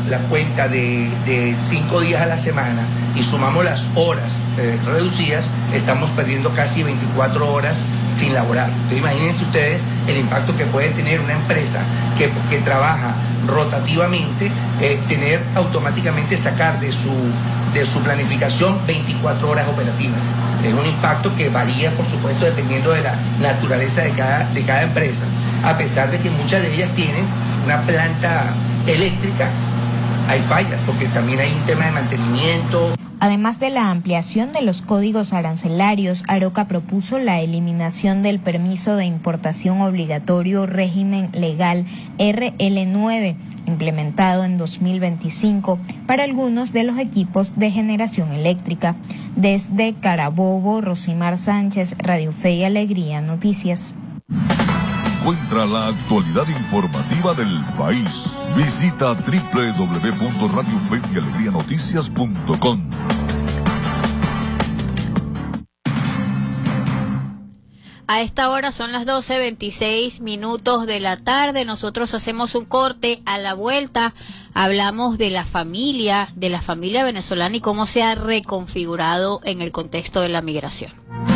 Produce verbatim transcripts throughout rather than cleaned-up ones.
la cuenta de, de cinco días a la semana y sumamos las horas eh, reducidas, estamos perdiendo casi veinticuatro horas sin laborar. Entonces imagínense ustedes el impacto que puede tener una empresa que, que trabaja rotativamente, eh, tener automáticamente sacar de su, de su planificación veinticuatro horas operativas. Es un impacto que varía, por supuesto, dependiendo de la naturaleza de cada, de cada empresa, a pesar de que muchas de ellas tienen una planta eléctrica. Hay fallas, porque también hay un tema de mantenimiento. Además de la ampliación de los códigos arancelarios, Aroca propuso la eliminación del permiso de importación obligatorio régimen legal R L nueve, implementado en dos mil veinticinco para algunos de los equipos de generación eléctrica. Desde Carabobo, Rosimar Sánchez, Radio Fe y Alegría Noticias. Encuentra la actualidad informativa del país. Visita doble u doble u doble u punto radio fe y alegría noticias punto com. A esta hora son las doce veintiséis minutos de la tarde. Nosotros hacemos un corte. A la vuelta hablamos de la familia, de la familia venezolana y cómo se ha reconfigurado en el contexto de la migración.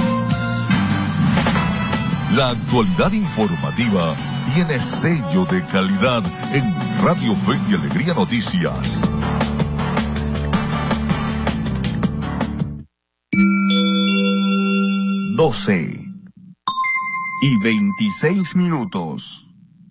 La actualidad informativa tiene sello de calidad en Radio Fe y Alegría Noticias. doce y veintiséis minutos.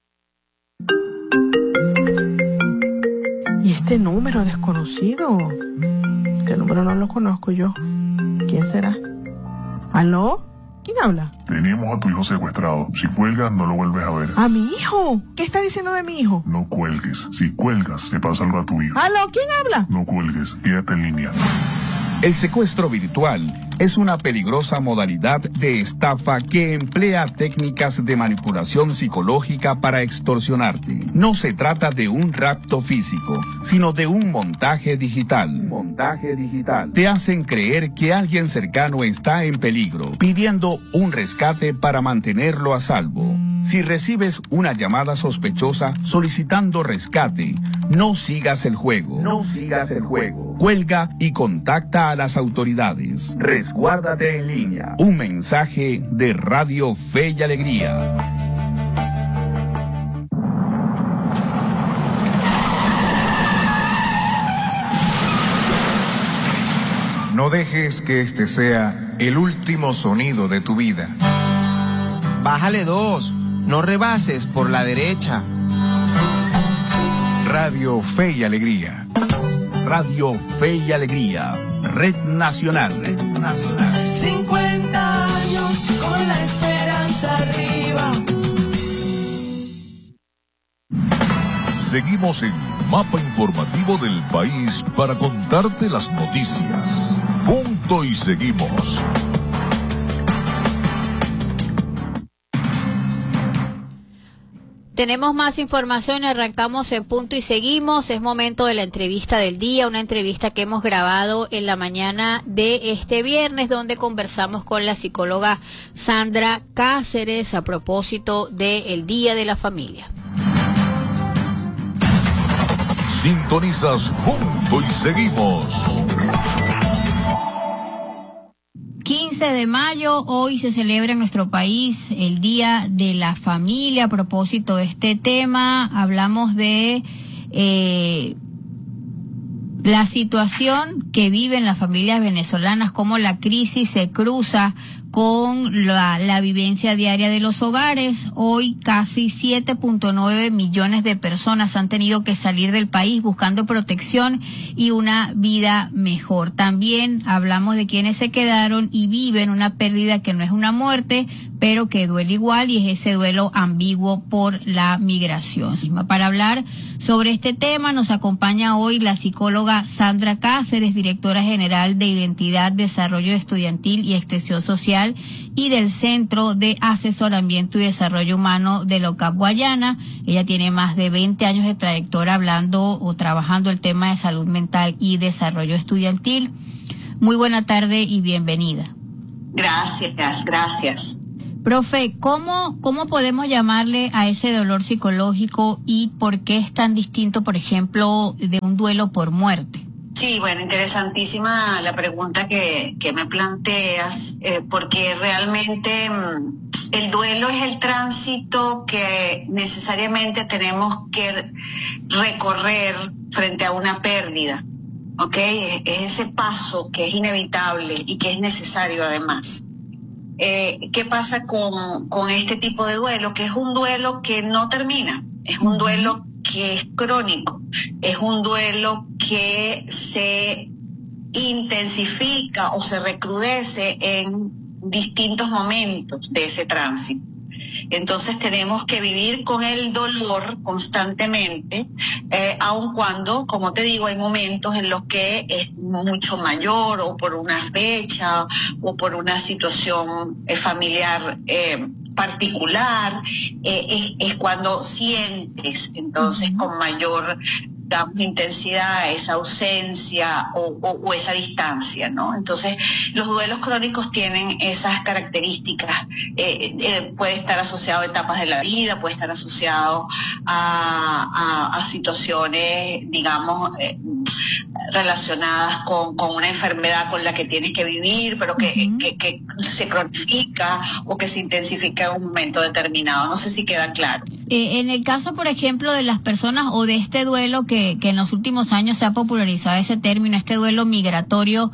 ¿Y este número desconocido? Este número no lo conozco yo. ¿Quién será? ¿Aló? ¿Quién habla? Tenemos a tu hijo secuestrado. Si cuelgas, no lo vuelves a ver. ¿A mi hijo? ¿Qué está diciendo de mi hijo? No cuelgues. Si cuelgas, te pasa algo a tu hijo. ¿Aló? ¿Quién habla? No cuelgues. Quédate en línea. El secuestro virtual es una peligrosa modalidad de estafa que emplea técnicas de manipulación psicológica para extorsionarte. No se trata de un rapto físico, sino de un montaje digital. Montaje digital. Te hacen creer que alguien cercano está en peligro, pidiendo un rescate para mantenerlo a salvo. Si recibes una llamada sospechosa solicitando rescate, no sigas el juego. No sigas el juego. Cuelga y contacta a las autoridades. Resguárdate en línea. Un mensaje de Radio Fe y Alegría. No dejes que este sea el último sonido de tu vida. Bájale dos. No rebases por la derecha. Radio Fe y Alegría. Radio Fe y Alegría. Red Nacional. Red Nacional. cincuenta años con la esperanza arriba. Seguimos en Mapa Informativo del País para contarte las noticias. Punto y seguimos. Tenemos más información, arrancamos en Punto y Seguimos. Es momento de la entrevista del día, una entrevista que hemos grabado en la mañana de este viernes, donde conversamos con la psicóloga Sandra Cáceres a propósito del Día de la Familia. Sintonizas Punto y Seguimos. quince de mayo, hoy se celebra en nuestro país el Día de la Familia. A propósito de este tema, hablamos de eh, la situación que viven las familias venezolanas, cómo la crisis se cruza con la, la vivencia diaria de los hogares. Hoy casi siete punto nueve millones de personas han tenido que salir del país buscando protección y una vida mejor. También hablamos de quienes se quedaron y viven una pérdida que no es una muerte, pero que duele igual, y es ese duelo ambiguo por la migración. Para hablar sobre este tema nos acompaña hoy la psicóloga Sandra Cáceres, directora general de Identidad, Desarrollo Estudiantil y Extensión Social y del Centro de Asesoramiento y Desarrollo Humano de la O C A P Guayana. Ella tiene más de veinte años de trayectoria hablando o trabajando el tema de salud mental y desarrollo estudiantil. Muy buena tarde y bienvenida. Gracias, gracias. Profe, ¿cómo, ¿cómo podemos llamarle a ese dolor psicológico y por qué es tan distinto, por ejemplo, de un duelo por muerte? Sí, bueno, interesantísima la pregunta que, que me planteas, eh, porque realmente mmm, el duelo es el tránsito que necesariamente tenemos que recorrer frente a una pérdida, ¿ok? Es, es ese paso que es inevitable y que es necesario además. Eh, ¿Qué pasa con, con este tipo de duelo? Que es un duelo que no termina, es un duelo que es crónico, es un duelo que se intensifica o se recrudece en distintos momentos de ese tránsito. Entonces tenemos que vivir con el dolor constantemente, eh, aun cuando, como te digo, hay momentos en los que es mucho mayor o por una fecha o por una situación eh, familiar eh, particular, eh, es, es cuando sientes entonces con mayor, digamos, intensidad esa ausencia o, o, o esa distancia, ¿no? Entonces, los duelos crónicos tienen esas características. Eh, eh, puede estar asociado a etapas de la vida, puede estar asociado a, a, a situaciones, digamos, eh, relacionadas con, con una enfermedad con la que tienes que vivir, pero que, uh-huh. que, que se cronifica o que se intensifica en un momento determinado. No sé si queda claro. Eh, en el caso, por ejemplo, de las personas o de este duelo que, que en los últimos años se ha popularizado ese término, este duelo migratorio,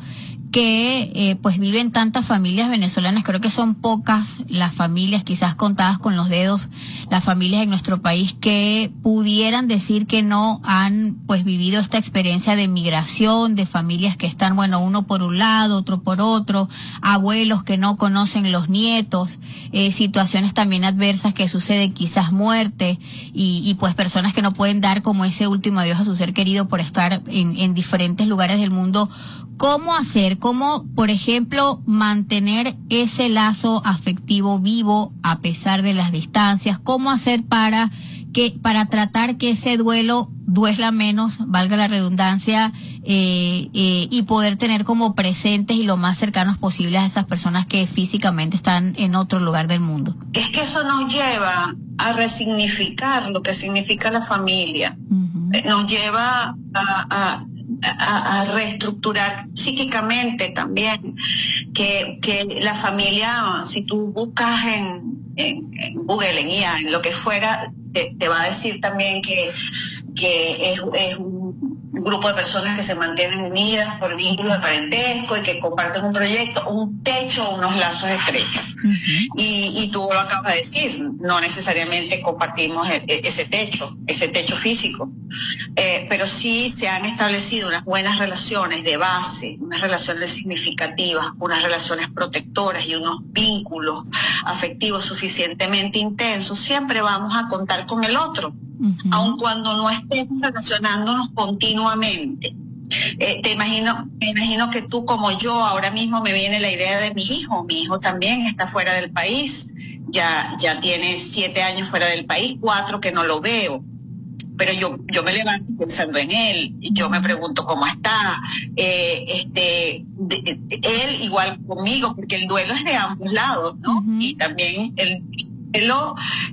que eh, pues viven tantas familias venezolanas, creo que son pocas las familias, quizás contadas con los dedos, las familias en nuestro país que pudieran decir que no han pues vivido esta experiencia de migración, de familias que están, bueno, uno por un lado, otro por otro, abuelos que no conocen los nietos, eh, situaciones también adversas que suceden, quizás muerte, y, y pues personas que no pueden dar como ese último adiós a su ser querido por estar en, en diferentes lugares del mundo. ¿Cómo hacer? ¿Cómo, por ejemplo, mantener ese lazo afectivo vivo a pesar de las distancias? ¿Cómo hacer para que para tratar que ese duelo duela menos, valga la redundancia, eh, eh, y poder tener como presentes y lo más cercanos posibles a esas personas que físicamente están en otro lugar del mundo? Es que eso nos lleva a resignificar lo que significa la familia. Uh-huh. Nos lleva a, a, a, a reestructurar psíquicamente también que, que la familia, si tú buscas en, en, en Google, en I A, en lo que fuera, te, te va a decir también que, que es, es un grupo de personas que se mantienen unidas por vínculos de parentesco y que comparten un proyecto, un techo, unos lazos estrechos. Uh-huh. Y, y tú lo acabas de decir, no necesariamente compartimos el, ese techo, ese techo físico, eh, pero sí se han establecido unas buenas relaciones de base, unas relaciones significativas, unas relaciones protectoras y unos vínculos afectivos suficientemente intensos. Siempre vamos a contar con el otro, uh-huh. aun cuando no estemos relacionándonos continuamente. Eh, te imagino, me imagino que tú como yo, ahora mismo me viene la idea de mi hijo. Mi hijo también está fuera del país, ya, ya tiene siete años fuera del país, cuatro que no lo veo. Pero yo, yo me levanto pensando en él, yo me pregunto cómo está, eh, este, de, de, él igual conmigo, porque el duelo es de ambos lados, ¿no? Uh-huh. Y también el duelo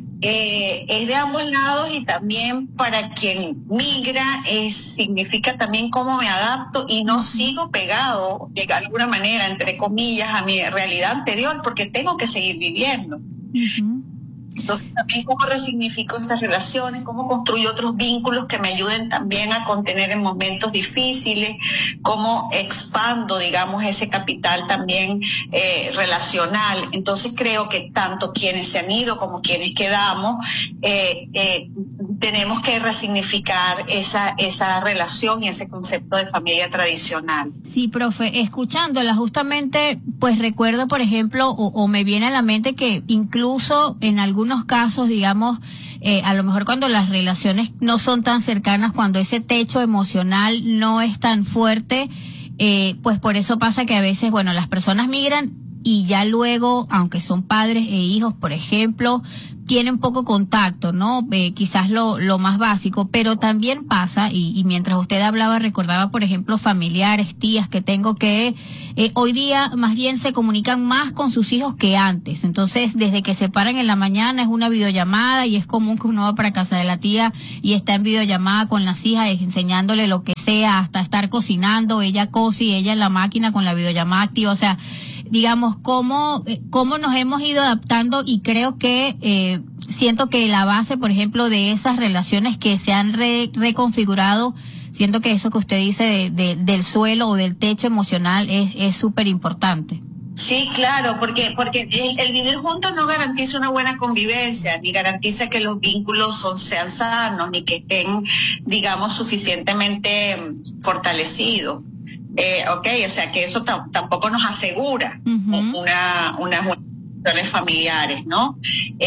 Eh, es de ambos lados, y también para quien migra es, significa también cómo me adapto y no sigo pegado de alguna manera, entre comillas, a mi realidad anterior, porque tengo que seguir viviendo. Uh-huh. Entonces también cómo resignifico estas relaciones, cómo construyo otros vínculos que me ayuden también a contener en momentos difíciles, cómo expando, digamos, ese capital también eh, relacional. Entonces creo que tanto quienes se han ido como quienes quedamos, eh, eh, tenemos que resignificar esa, esa relación y ese concepto de familia tradicional. Sí, profe, escuchándola justamente, pues recuerdo, por ejemplo, o, o me viene a la mente que incluso en algunos casos, digamos, eh, a lo mejor cuando las relaciones no son tan cercanas, cuando ese techo emocional no es tan fuerte, eh, pues por eso pasa que a veces, bueno, las personas migran y ya luego, aunque son padres e hijos, por ejemplo, tienen poco contacto, ¿no? Eh, quizás lo, lo más básico, pero también pasa, y, y mientras usted hablaba, recordaba, por ejemplo, familiares, tías que tengo que eh, hoy día más bien se comunican más con sus hijos que antes. Entonces, desde que se paran en la mañana es una videollamada y es común que uno va para casa de la tía y está en videollamada con las hijas enseñándole lo que sea, hasta estar cocinando, ella cose y ella en la máquina con la videollamada activa, o sea, digamos, cómo, cómo nos hemos ido adaptando y creo que eh, siento que la base, por ejemplo, de esas relaciones que se han re, reconfigurado, siento que eso que usted dice de, de, del suelo o del techo emocional es súper importante. Sí, claro, porque porque el, el vivir juntos no garantiza una buena convivencia, ni garantiza que los vínculos son, sean sanos, ni que estén, digamos, suficientemente fortalecidos. Eh, ok, o sea que eso t- tampoco nos asegura uh-huh. una, unas relaciones familiares, ¿no?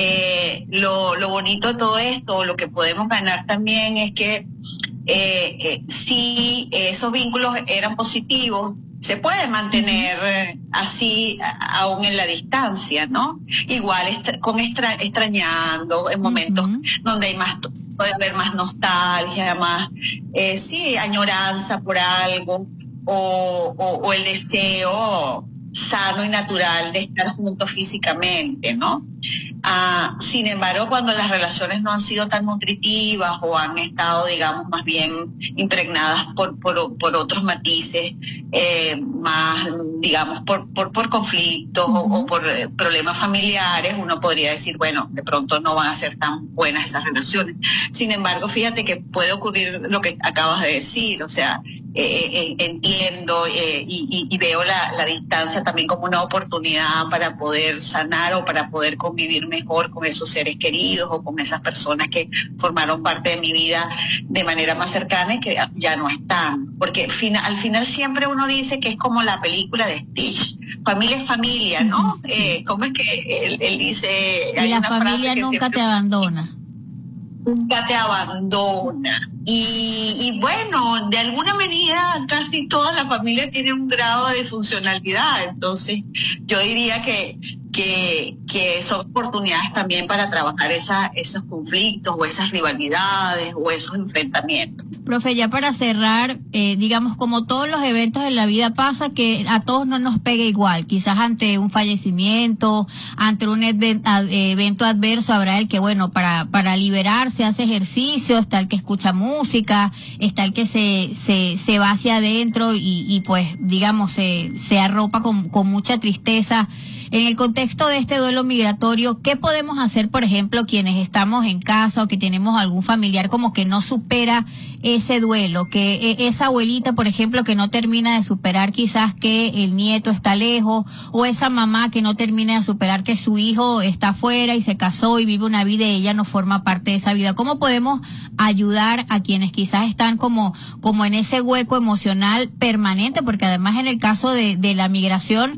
Eh, lo, lo bonito de todo esto, lo que podemos ganar también es que eh, eh, si esos vínculos eran positivos, se puede mantener eh, así a, aún en la distancia, ¿no? Igual est- con extra- extrañando en momentos uh-huh. donde hay más, puede haber más nostalgia, más, eh, sí, añoranza por algo. O, o, o el deseo sano y natural de estar juntos físicamente, ¿no? Ah, sin embargo, cuando las relaciones no han sido tan nutritivas o han estado, digamos, más bien impregnadas por por, por otros matices, eh, más, digamos, por por, por conflictos uh-huh. o, o por eh, problemas familiares, uno podría decir, bueno, de pronto no van a ser tan buenas esas relaciones. Sin embargo, fíjate que puede ocurrir lo que acabas de decir, o sea, Eh, eh, entiendo eh, y, y veo la, la distancia también como una oportunidad para poder sanar o para poder convivir mejor con esos seres queridos o con esas personas que formaron parte de mi vida de manera más cercana y que ya no están. Porque fina, al final siempre uno dice que es como la película de Stitch. Familia es familia, ¿no? Eh, ¿Cómo es que él, él dice? Hay y la una familia frase que nunca siempre... te abandona. Nunca te abandona. Y, y bueno, de alguna manera casi todas las familias tienen un grado de disfuncionalidad. Entonces, yo diría que, que, que son oportunidades también para trabajar esa, esos conflictos o esas rivalidades o esos enfrentamientos. Profe, ya para cerrar, eh, digamos, como todos los eventos en la vida pasa que a todos no nos pega igual. Quizás ante un fallecimiento, ante un event, evento adverso, habrá el que, bueno, para para liberarse hace ejercicio, está el que escucha música, está el que se se, se va hacia adentro y, y pues, digamos, se, se arropa con, con mucha tristeza. En el contexto de este duelo migratorio, ¿qué podemos hacer, por ejemplo, quienes estamos en casa o que tenemos algún familiar como que no supera ese duelo? Que esa abuelita, por ejemplo, que no termina de superar quizás que el nieto está lejos, o esa mamá que no termina de superar que su hijo está afuera y se casó y vive una vida y ella no forma parte de esa vida. ¿Cómo podemos ayudar a quienes quizás están como, como en ese hueco emocional permanente? Porque además en el caso de, de la migración,